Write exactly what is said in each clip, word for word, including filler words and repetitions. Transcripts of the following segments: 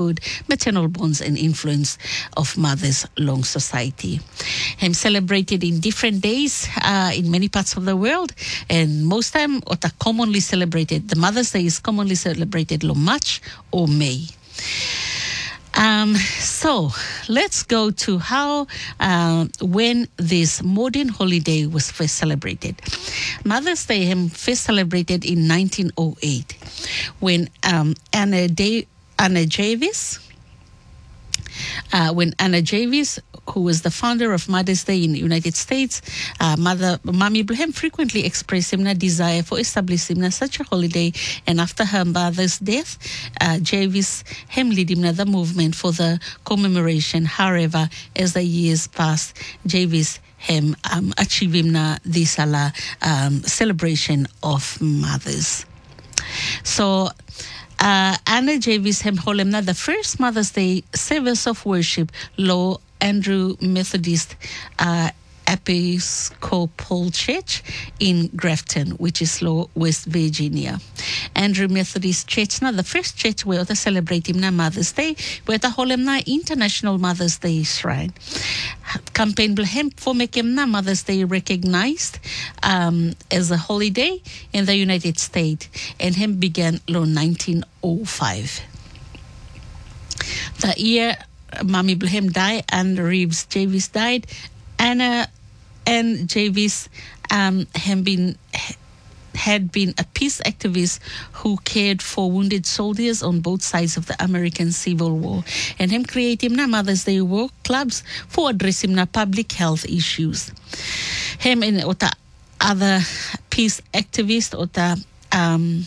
motherhood, maternal bonds, and influence of mothers along society. Him celebrated in different days uh, in many parts of the world, and most time, what are commonly celebrated, the Mother's Day is commonly celebrated in March or May. Um, so let's go to how, uh, when this modern holiday was first celebrated. Mother's Day um, first celebrated in nineteen oh eight when um, Anna, da- Anna Jarvis, uh, when Anna Jarvis, who was the founder of Mother's Day in the United States, uh, Mother Mami Ibrahim frequently expressed him a desire for establishing such a holiday, and after her mother's death, uh, Jarvis him led him the movement for the commemoration. However, as the years passed, Jarvis him um, achieving this um, celebration of mothers. So. Uh, Anna Jarvis hem holemna the first Mother's Day service of worship Low Andrew Methodist uh, Episcopal Church in Grafton, which is Low, West Virginia. Andrew Methodist Church, now the first church where they celebrate him na Mother's Day, where they hold him na International Mother's Day Shrine. Campaign him for making na Mother's Day recognized um, as a holiday in the United States, and him began in nineteen oh five. The year Mami Ibrahim died and Reeves Jarvis died, Anna and Jarvis um, have been had been a peace activist who cared for wounded soldiers on both sides of the American Civil War, and him created na Mother's Day work clubs for addressing na public health issues. Him and ota other peace activists ota um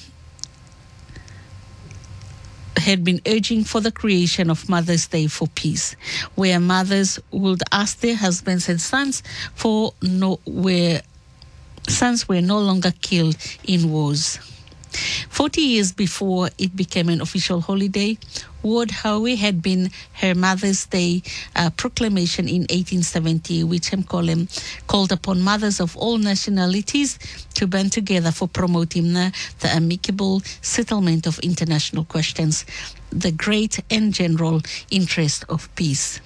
had been urging for the creation of Mother's Day for Peace, where mothers would ask their husbands and sons for no where sons were no longer killed in wars. Forty years before it became an official holiday, Ward Howe had been her Mother's Day uh, proclamation in eighteen seventy, which him call him, called upon mothers of all nationalities to band together for promoting the, the amicable settlement of international questions, the great and general interest of peace.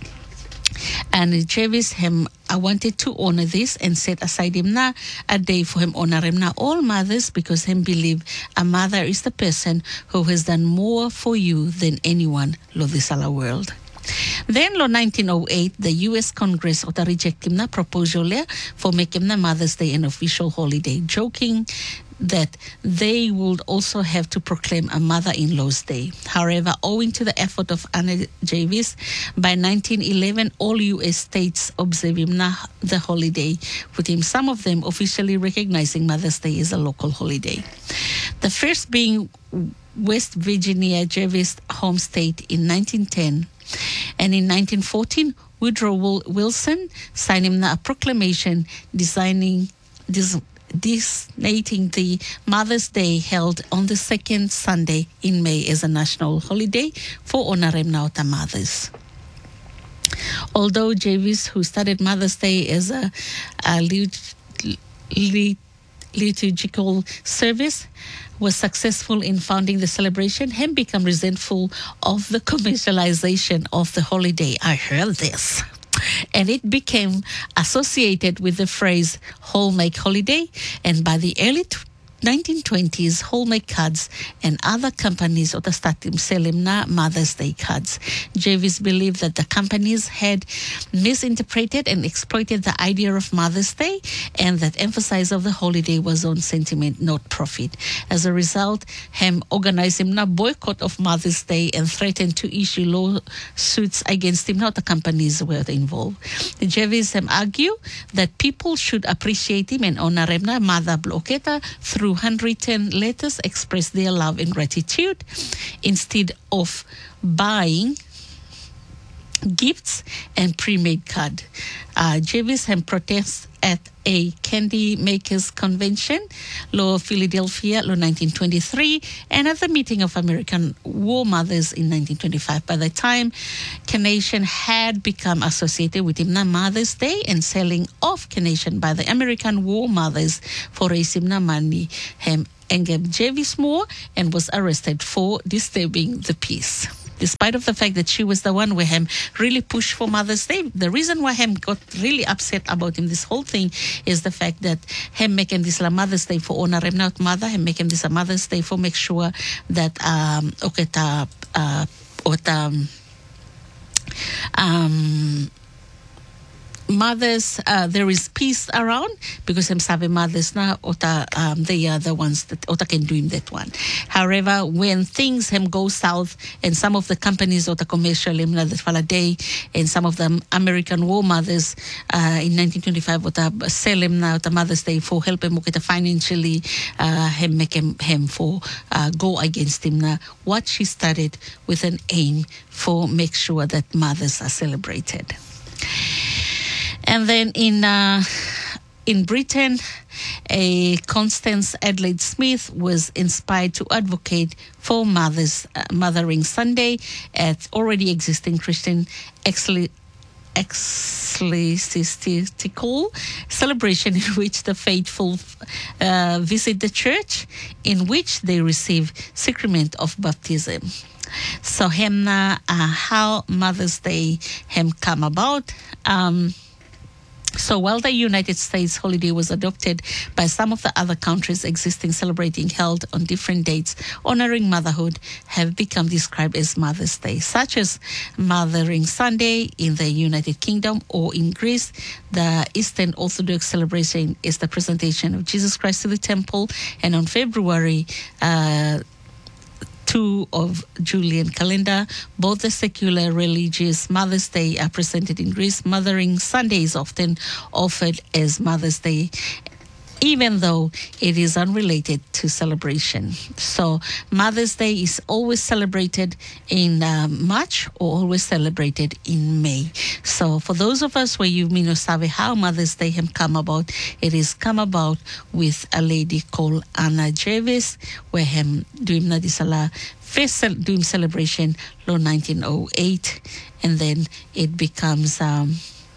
And Jarvis him I wanted to honor this and set aside him na a day for him honor him na all mothers, because him believe a mother is the person who has done more for you than anyone lo this ala world. Then, in nineteen oh eight, the U S Congress ota reject him na proposal for making the Mother's Day an official holiday, joking that they would also have to proclaim a mother-in-law's day. However, owing to the effort of Anna Jarvis, by nineteen eleven, all U S states observe him na the holiday, with him some of them officially recognizing Mother's Day as a local holiday. The first being West Virginia, Jarvis' home state, in nineteen ten. And in nineteen fourteen, Woodrow Wilson signed him a proclamation designing this designating the Mother's Day held on the second Sunday in May as a national holiday for honoring nauta mothers. Although Jarvis, who started Mother's Day as a, a lit, lit, liturgical service, was successful in founding the celebration, him become resentful of the commercialization of the holiday. I heard this. And it became associated with the phrase Hallmark holiday, and by the early nineteen twenties, Hallmark cards and other companies ota started selling na Mother's Day cards. Jarvis believed that the companies had misinterpreted and exploited the idea of Mother's Day, and that emphasis of the holiday was on sentiment, not profit. As a result, him organized him na boycott of Mother's Day and threatened to issue lawsuits against him. Not the companies were involved. Jarvis him argue that people should appreciate him and honor him na mother blocketa through handwritten letters express their love and gratitude instead of buying gifts and pre-made card. Uh, Jarvis had protests at a candy makers convention, Law Philadelphia, Law nineteen twenty-three, and at the meeting of American War Mothers in nineteen twenty-five. By the time Carnation had become associated with Himna Mother's Day and selling off Carnation by the American War Mothers for raising money, him engaged Jarvis Moore and was arrested for disturbing the peace. despite of the fact that she was the one where him really pushed for Mother's Day. The reason why him got really upset about him, this whole thing, is the fact that him make him this a Mother's Day for honor him not mother, him make him this a Mother's Day for make sure that um okay ta uh or um um mothers, uh, there is peace around because I'm saving mothers now, ota, um, they are the ones that ota can do him that one. However, when things him go south and some of the companies ota commercial him that fall a day and some of the American war mothers uh, in nineteen twenty-five ota sell him now ota Mother's Day for help him okay, financially uh, him make him, him for uh, go against him now. What she started with an aim for make sure that mothers are celebrated. And then in uh, in Britain, a Constance Adelaide Smith was inspired to advocate for Mother's uh, Mothering Sunday at already existing Christian ecclesiastical celebration in which the faithful uh, visit the church, in which they receive sacrament of baptism. So, him, uh, how Mother's Day him come about. Um, So while the United States holiday was adopted by some of the other countries existing celebrating held on different dates, honoring motherhood have become described as Mother's Day, such as Mothering Sunday in the United Kingdom, or in Greece, the Eastern Orthodox celebration is the presentation of Jesus Christ to the temple, and on February uh, two of Julian calendar, both the secular religious Mother's Day are presented in Greece. Mothering Sunday is often offered as Mother's Day, even though it is unrelated to celebration. So Mother's Day is always celebrated in uh, March or always celebrated in May. So for those of us where you know sabe how Mother's Day have come about, it is come about with a lady called Anna Jervis, where him doing na disala first doing celebration lo nineteen oh eight, and then it becomes um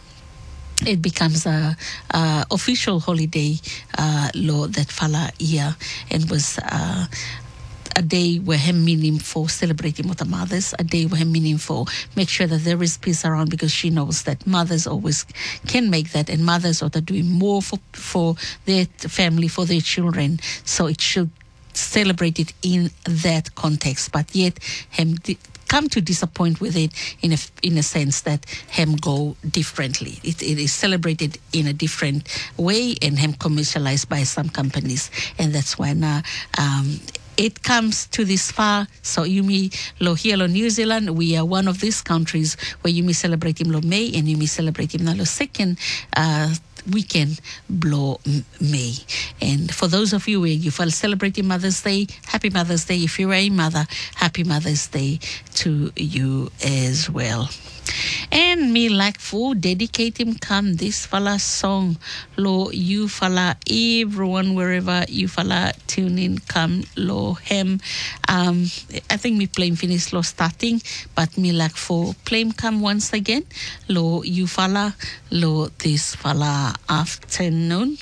It becomes a, a official holiday uh, law that fala year, and was uh, a day where him meaning for celebrating with the mothers, a day where him meaning for make sure that there is peace around, because she knows that mothers always can make that, and mothers are doing more for for their family, for their children. So it should celebrate it in that context, but yet him. Di- come to disappoint with it in a in a sense that him go differently. It, it is celebrated in a different way and him commercialized by some companies, and that's when uh, um, it comes to this far. So you me lo here lo New Zealand, we are one of these countries where you me celebrate him lo May and you me celebrate him na lo second uh, weekend blow May. And for those of you where you feel celebrating Mother's Day, happy Mother's Day. If you're a mother, happy Mother's Day to you as well. And me like for dedicate him come this fala song lo you fala everyone wherever you fala tune in come lo him um I think me playing finish lo starting, but me like for playing come once again lo you fala lo this fala afternoon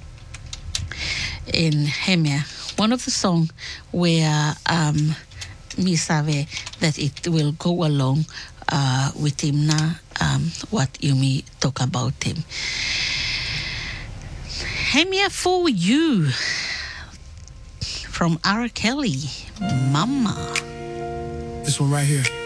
in Hemia, one of the song where um me save that it will go along uh, with him now, um, what you may talk about him. Hemia for you from R. Kelly, Mama. This one right here.